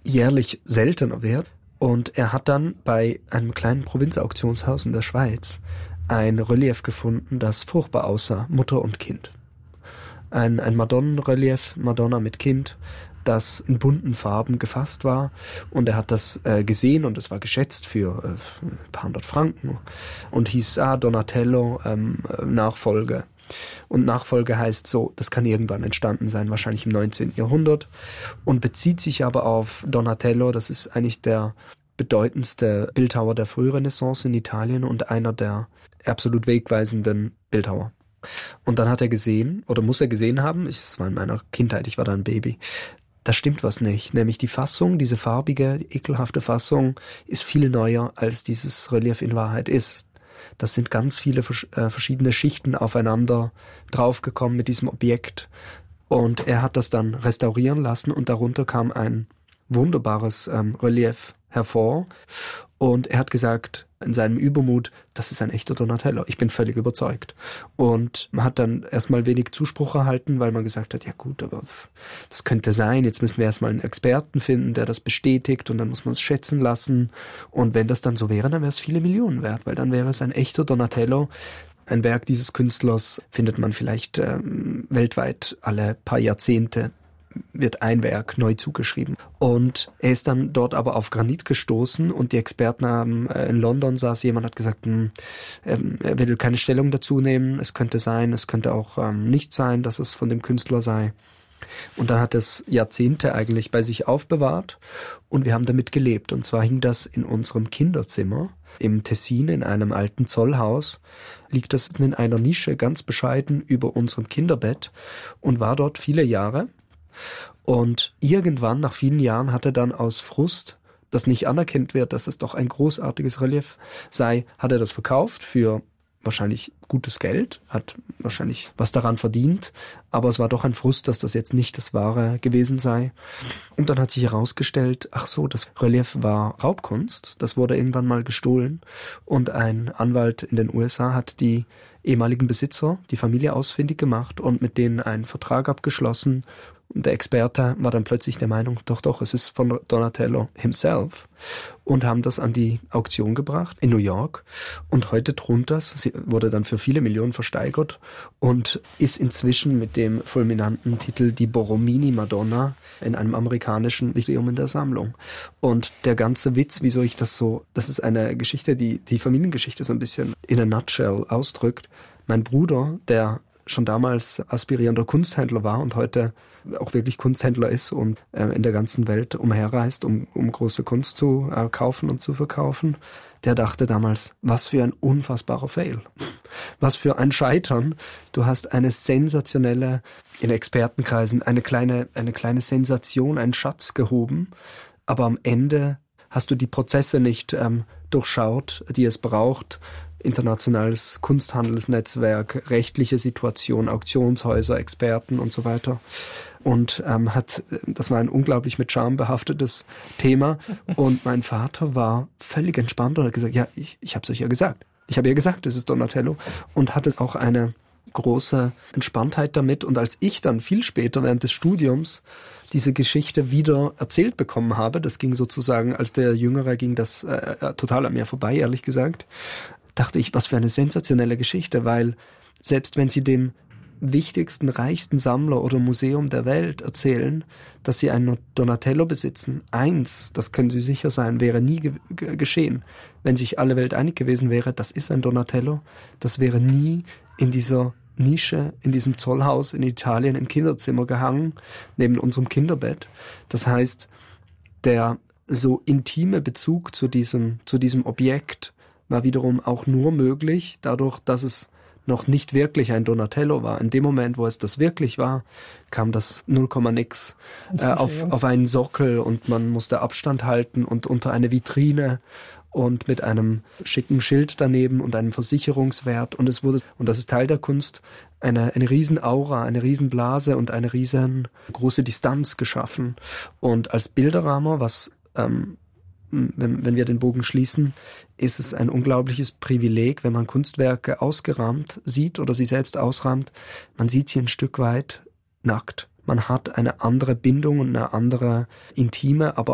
jährlich seltener wird. Und er hat dann bei einem kleinen Provinzauktionshaus in der Schweiz ein Relief gefunden, das furchtbar aussah, Mutter und Kind. Ein Madonnenrelief, Madonna mit Kind, das in bunten Farben gefasst war, und er hat das gesehen und es war geschätzt für ein paar hundert Franken und hieß Donatello Nachfolge. Und Nachfolge heißt so, das kann irgendwann entstanden sein, wahrscheinlich im 19. Jahrhundert, und bezieht sich aber auf Donatello. Das ist eigentlich der bedeutendste Bildhauer der Frührenaissance in Italien und einer der absolut wegweisenden Bildhauer. Und dann hat er gesehen, oder muss er gesehen haben, es war in meiner Kindheit, ich war da ein Baby, da stimmt was nicht. Nämlich die Fassung, diese farbige, ekelhafte Fassung, ist viel neuer, als dieses Relief in Wahrheit ist. Das sind ganz viele verschiedene Schichten aufeinander draufgekommen mit diesem Objekt. Und er hat das dann restaurieren lassen und darunter kam ein wunderbares Relief hervor. Und er hat gesagt, in seinem Übermut, das ist ein echter Donatello. Ich bin völlig überzeugt. Und man hat dann erstmal wenig Zuspruch erhalten, weil man gesagt hat, ja gut, aber das könnte sein. Jetzt müssen wir erstmal einen Experten finden, der das bestätigt, und dann muss man es schätzen lassen. Und wenn das dann so wäre, dann wäre es viele Millionen wert, weil dann wäre es ein echter Donatello. Ein Werk dieses Künstlers findet man vielleicht weltweit alle paar Jahrzehnte, wird ein Werk neu zugeschrieben. Und er ist dann dort aber auf Granit gestoßen, und die Experten haben, in London saß jemand, hat gesagt, er will keine Stellung dazu nehmen, es könnte sein, es könnte auch nicht sein, dass es von dem Künstler sei. Und dann hat es Jahrzehnte eigentlich bei sich aufbewahrt und wir haben damit gelebt. Und zwar hing das in unserem Kinderzimmer im Tessin in einem alten Zollhaus, liegt das in einer Nische ganz bescheiden über unserem Kinderbett und war dort viele Jahre. Und irgendwann, nach vielen Jahren, hat er dann aus Frust, dass nicht anerkannt wird, dass es doch ein großartiges Relief sei, hat er das verkauft für wahrscheinlich gutes Geld, hat wahrscheinlich was daran verdient, aber es war doch ein Frust, dass das jetzt nicht das Wahre gewesen sei. Und dann hat sich herausgestellt, ach so, das Relief war Raubkunst, das wurde irgendwann mal gestohlen, und ein Anwalt in den USA hat die ehemaligen Besitzer, die Familie, ausfindig gemacht und mit denen einen Vertrag abgeschlossen. Und der Experte war dann plötzlich der Meinung, doch, es ist von Donatello himself, und haben das an die Auktion gebracht in New York. Und heute thront das, sie wurde dann für viele Millionen versteigert und ist inzwischen mit dem fulminanten Titel die Borromini Madonna in einem amerikanischen Museum in der Sammlung. Und der ganze Witz, wieso ich das ist eine Geschichte, die Familiengeschichte so ein bisschen in a nutshell ausdrückt. Mein Bruder, der schon damals aspirierender Kunsthändler war und heute auch wirklich Kunsthändler ist und in der ganzen Welt umherreist, um große Kunst zu kaufen und zu verkaufen, der dachte damals, was für ein unfassbarer Fail. Was für ein Scheitern. Du hast eine sensationelle, in Expertenkreisen, eine kleine Sensation, einen Schatz gehoben, aber am Ende hast du die Prozesse nicht durchschaut, die es braucht. Internationales Kunsthandelsnetzwerk, rechtliche Situation, Auktionshäuser, Experten und so weiter. Und das war ein unglaublich mit Charme behaftetes Thema. Und mein Vater war völlig entspannt und hat gesagt, ja, ich habe es euch ja gesagt. Ich habe ja gesagt, es ist Donatello. Und hatte auch eine große Entspanntheit damit. Und als ich dann viel später während des Studiums diese Geschichte wieder erzählt bekommen habe, das ging sozusagen, als der Jüngere ging das total an mir vorbei, ehrlich gesagt, dachte ich, was für eine sensationelle Geschichte, weil selbst wenn sie dem wichtigsten, reichsten Sammler oder Museum der Welt erzählen, dass sie einen Donatello besitzen, das können sie sicher sein, wäre nie geschehen. Wenn sich alle Welt einig gewesen wäre, das ist ein Donatello, das wäre nie in dieser Nische, in diesem Zollhaus in Italien im Kinderzimmer gehangen, neben unserem Kinderbett. Das heißt, der so intime Bezug zu diesem Objekt war wiederum auch nur möglich, dadurch, dass es noch nicht wirklich ein Donatello war. In dem Moment, wo es das wirklich war, kam das 0, nix auf einen Sockel und man musste Abstand halten und unter eine Vitrine und mit einem schicken Schild daneben und einem Versicherungswert. Und das ist Teil der Kunst, eine riesen Aura, eine riesen Blase und eine riesengroße Distanz geschaffen. Und als Bilderrahmen, wenn wir den Bogen schließen, ist es ein unglaubliches Privileg, wenn man Kunstwerke ausgerahmt sieht oder sie selbst ausrahmt. Man sieht sie ein Stück weit nackt. Man hat eine andere Bindung und eine andere intime, aber